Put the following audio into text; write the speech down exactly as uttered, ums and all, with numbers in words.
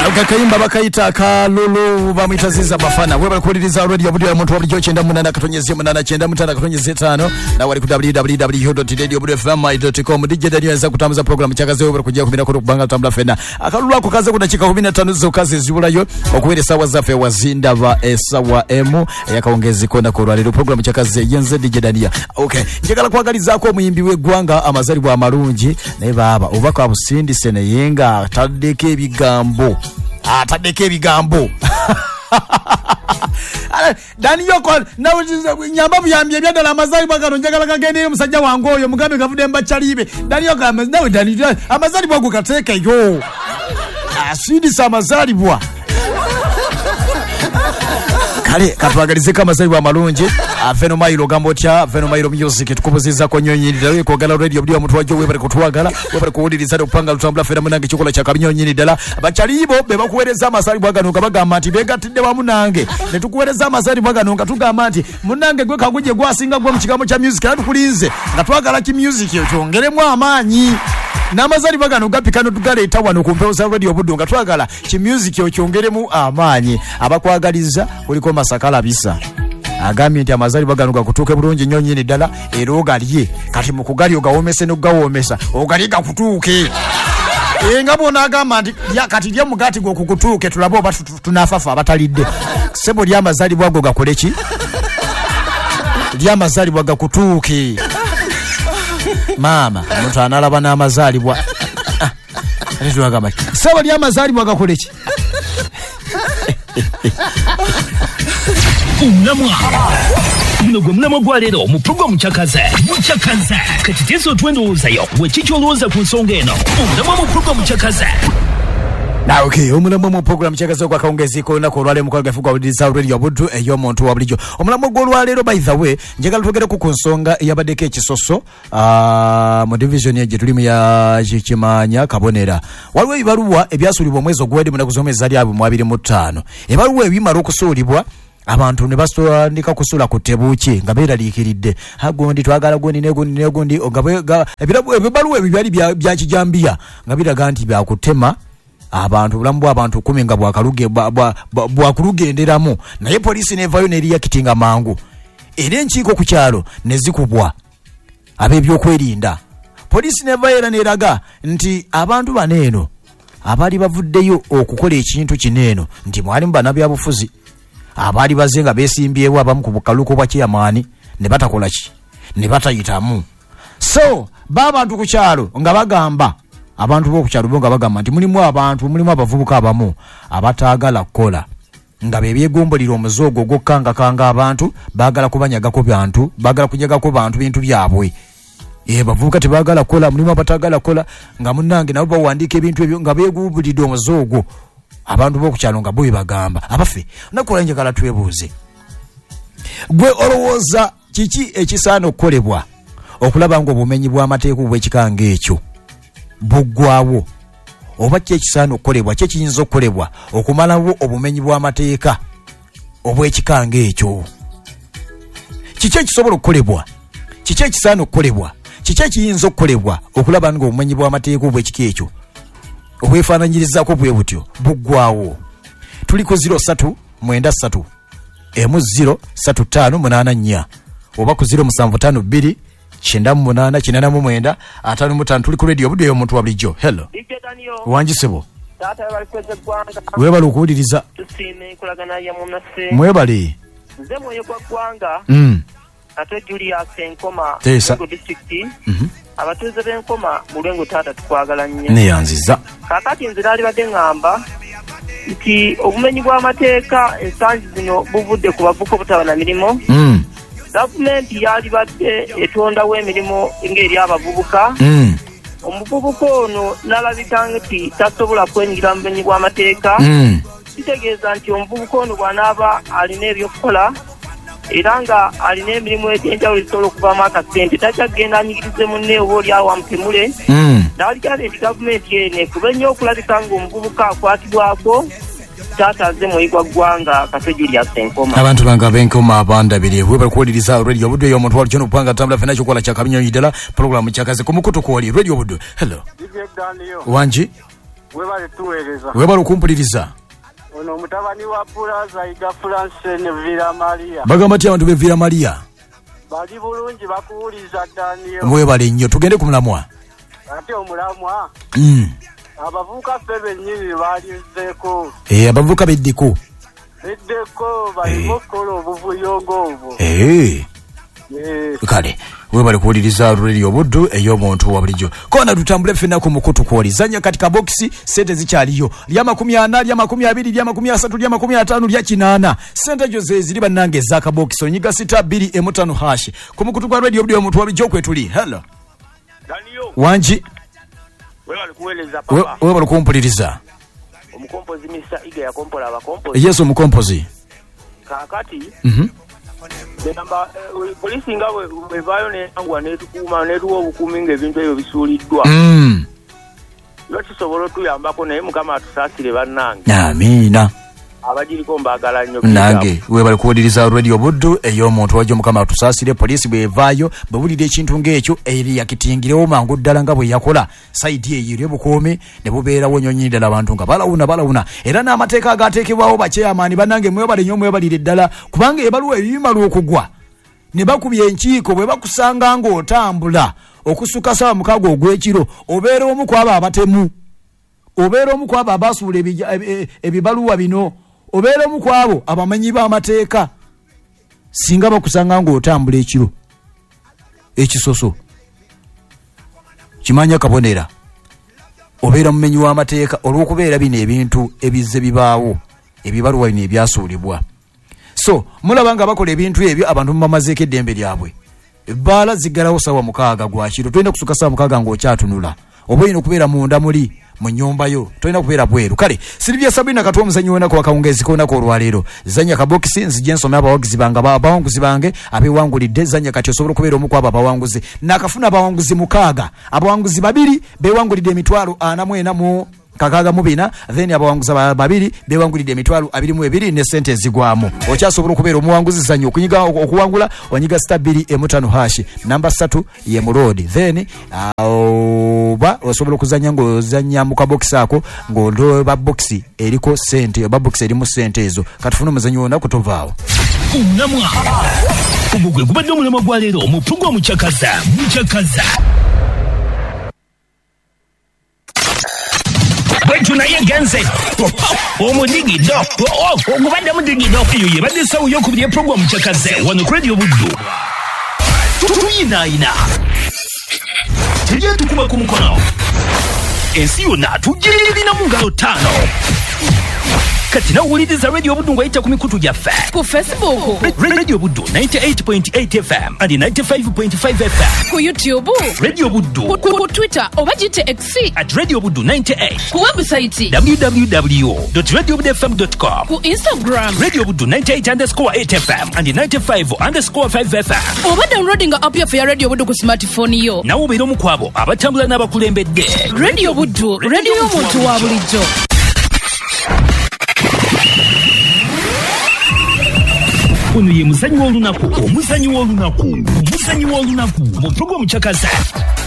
Akakayimba bakaita kalulu bamwitaziza bafana webali kuliriza radio budde omuntu wabuli kyenda munana katonyeze munana kyenda mutana katonyeze tano na wali ku w w w dot radio f m dot com D J Daniel za kutambuza program chakaze webali kujja kubina ko kubanga tambula fena akalulu ako kaze ku dakika kumi na tano zokaze zibulayo okuwere sawa zafe wazinda ba esawa m yakaongezi konda ko lero program chakaze yenze D J Daniel. Okay, njagala kwagaliza ko muyimbi we gwanga amazali bwa marungi ne baba obaka busindi sene yenga taddeke ebigambo atadeke ebigambo Dani yoko na nyamba buyambye byadala amazali bagano njagala kagende musajja wange oyo mugambe gavude mbachalibe Dani yoko nawe Dani amazali bwago kateka yo asidi samazali bwa kale katwagalize kama amazali bwa malungi aveno mailo gambotya aveno mailo music tukubuziza ko nyonyini dala ko gala radio buli omuntu wajjo webale kutwagala webale kuwuliriza okupanga lutambula fera munange kikola kya kabinyonyini dala abachalibo be bakuwereza amazali bwagano ngabagamba ati begatidde wa munange ne tukuwereza amazali bwagano ngatugamba ati munange gwe kaguje gwasinga gwa mu kigambo kya music atukulinze ngatwagala ki music yo kyongeremu amaanyi namazali bagano gapikano tugale etawano kumpeoza radio buddu nga twagala ki music yo kyongeremu amaanyi abakwagaliza uliko masakala bisa agambye nti amazali bagano gakutuuke bulungi nyonyini ddala era ogalye kati mu kugali ogawomese n'ogawomesa ogali gakutuuke enga bona agamba nti ya kati lya mugati gwo kukutuuke tulabe oba tunafafa abatalidde sebo lya amazali bwago gakole ki lya amazali bwaga kutuuke mama omuntu analaba n'amazaalibwa ati wagamba sebo lya amazaalibwa gakole ki Unamwa Muno gwe munamwa gwa lero mu program chakaze Muchakaze kati teso twendowooza yo wekikyolowooza ku nsonga eno Unamwa mu program chakaze na okay omulamwa mu program chakaze kwa kaongezi ko na ko lwale mu kwa fuga udisa radio buddu eyo muntu wabulijo omulamwa gwo lwalero by the way njagala tugere ku nsonga yabadeke ekisoso ah mu division ye tulimu ya Chikimanya Kabonera waliwo ibaruwa ebyasulibwa mwezi ogwedi munakuzomeza ali abo mu abiri mu ttaano ebaruwa ebimara okusulibwa abantu ne basondika kusula ku Tebuuki nga beeraliikiridde hagondi twagala gondi ne gondi ne gondi nga ebibaluwa ebyali bya kijambiya nga biraga nti bya kutema abantu bulambu abantu kumi nga bwakaluge bwakulugenderamu naye poliisi nevayo neriyakitinga mangu era enkiiko ku kyalo ne zikubwa ab'ebyokwerinda poliisi nevayo era neraga nti abantu baneeno abaali bavuddeyo okukola ekintu kineeno nti mwalimu bannabyabufuzi abali bazenga besimbyewo abamu ku bukaluko bwa chairman ne batakola ki ne batayitamu so babantu ku kyalo nga bagamba abantu bo ku kyalo nga bagamba nti mulimu abantu mulimu abavubuka abamu abatagala kola nga bebyegombolira omuzogo gokanga kanga abantu bagala kubanyaga ko bantu bagala kunyaga ko bantu bintu byabwe e bavubuka tebagala kola mulimu abatagala kola nga munange nabo bawandika ebintu ebyo nga begubulidde omuzogo abantu boku kyalo nga boye bagamba abafe nakola njagala twebuuze gwe olowooza kiki ekisaana okukolebwa okulaba ngo obumenyi bw'amateeka obw'ekikanga ekyo buggwawo oba ki ekisaana okukolebwa ki ekiyinza okukolebwa okumalawo obumenyi bw'amateeka obw'ekikanga ekyo kiki ekisobola okukolebwa kiki ekisaana okukolebwa kiki ekiyinza okukolebwa okulaba ngo obumenyi bw'amateeka obw'ekika ekyo obwefaananyirizaako bwe butyo buggwawo tuli ku zero three nine three emu zero three five munana nnya oba ku zero seven five two nine eight nine five five tuli ku radio budde omuntu wa bulijjo hello wanjisebo tata bali kweze gwanga webale okuwuliriza tusime kulagana ya munase mwebale nze mwoyo kwa gwanga mm ate Julius Enkoma Tesa district mhm abatuze b'Enkoma mu lwengo tata tukwagala nnyo ne yanziza kakati nzira ali badde ngamba nti obumenyi bw'amateeka ensangi zino buvudde ku bavuko butaba na mirimo mm gavumenti yali badde etondawo emirimu ng'eri abavubuka mm omuvubuka ono n'alabika nti tasobola kwenyigira mu bumenyi bw'amateeka mm kitegeeza nti omuvubuka ono bw'anaaba alina ebyokukola era nga alina emirimu egy'enjawulo ezisobola okuvaamu akasente takyagenda anyigirize munne oba oli awo amutemule n'aligala nti gavumenti ene kuba nnyo okulabika ng'omuvubuka akwatibwako taataze muyigwa ggwanga Kase Julius Enkoma abantu banga b'Enkoma abandabire webale kuwuliriza radio budde y'omuntu wali kyono kupanga tambula fena kyokola kya kabinyonyi ddala programu kyakaze ku mukutu kwoli radio budde hello wanji webale tuweereza webale okumpuliriza ono mutabani wa Pulaza Iga France Villa Maria bagamba ati abantu be Villa Maria bali bulungi bakuwuliza Daniel mwebale nnyo tugende ku mulamwa ate omulamwa mm. abavuka ffe bennyini balinzeeko eh abavuka beddeko beddeko balimo kukola obuvuyongo obwo eh kale webale kuwuliriza Radio Buddu ey'omuntu wa bulijjo kona tutambule ffenna ku mukutu kwolizanya katika boxi sente zikyaliyo lya makumi ana lya makumi abiri lya makumi asatu lya makumi ataano lya kinaana sente ejo ze ziri bannange zaka boxi onyiga sita bbiri emutano hash ku mukutu gwa Radio Buddu ey'omuntu wa bulijjo kwetuli hello Daniel wanji webale kuweereza papa webale kumpuliriza omukompozi Mister Iga yakompola abakompozi yes omukompozi kakati mhm Namba polisi nga wevayo n'engwa n'etukuuma n'etuwa obukuumi ng'ebintu ebyo bisuuliddwa. Mm. Lwaki tusobola otuyambako naye Mukama atusaasire bannange. Amiina. Abagiriko mbaagala nnyo. Nange webale kuwuliriza Radio Buddu ey'omuntu wajjo Mukama atusaasire polisi bwevaayo bwewulira ekintu ng'ekyo eri yakitingirewo mangu ddala nga bwe yakola sayidi eyo eri obukuumi ne bubeerawo nnyonyi ddala abantu nga balawuna balawuna era n'amateeka agaateekebwawo bakyeyamaani bannange mwebale nnyo mwebalire ddala kubanga ebaluwa ebimala okugwa ne bakubya enkiiko bwe bakusanga ng'otambula okusuka ssaawa mukaaga ogw'ekiro obeera omu ku abo abatemu obeera omu ku abo abaasuula ebibaluwa bino obeera omu ku abo abamanyi b'amateeka singa bakusanga ng'otambula ekiro ekisoso kimanya kabonera obeera mumenyi w'amateeka olw'okubeera bino ebintu ebizze bibaawo ebibaluwa bino ebyasuulibwa so mulaba nga bakola ebintu ebyo abantu mubamazeeko eddembe lyabwe ebbaala ziggalawo ssaawa mukaaga gwakiro tolina kusuka ssaawa mukaaga ng'okyatunula oba olina okubeera munda muli mu nnyumba yo tolina kubeera bweru kale Silvia Sabina katwa omuzanyi w'ennaku wakawungezi k'olunaku olwaleero zanya kabokisi nzije nsome abawagizi bange abawanguzi bange abeewangulidde zanya kati osobola okubeera omu ku abo abawanguzi nakafuna abawanguzi mukaaga abawanguzi babiri beewangulidde emitwalo ana mu ena mu kakaaga mu bina then abawanguzi babiri beewangulidde emitwalo abiri mu ebiri ne sente ezigwamu okyasobola okubeera omuwanguzi zanya okunyiga okuwangula onyiga sita bbiri emutano hashi namba ssatu ye mu road then oba osobola okuzanya ng'ozanya mu kabokisi ako ng'olooba bokisi eriko sente oba bokisi erimu sente ezo katufuna omuzanyi wonna kutovaawo omulamwa ogwo gwe gubadde omulamwa gwa leero mu pulogulaamu mukyakaza mukyakaza bwetu naye genze omudigido ogubadde mudigido eyo yebadde essawo y'okubiri epulogulaamu mukyakaze wano ku Radio Buddu tuyinaayina tujye tukuba ku mukono ensi yonna tugirina mu ngalo ttaano kati nawuliriza Radio Buddu ng'ayita ku mikutu gyaffe ku Facebook Radio Buddu ninety-eight point eight F M and ninety-five point five F M ku YouTube Radio Buddu ku, ku, ku Twitter oba gite X at Radio Buddu ninety-eight ku website w w w dot radio buddu f m dot com ku Instagram Radio Buddu ninety-eight underscore eight F M and ninety-five underscore five F M oba downloading app yaffe ya Radio Buddu ku smartphone yo nawe obeera omu ku abo abatambula n'abakulembedde Radio Buddu radio y'omuntu wa bulijjo ono ye muzanyi w'olunaku omuzanyi w'olunaku omuzanyi w'olunaku mu pulogulaamu mukyakaza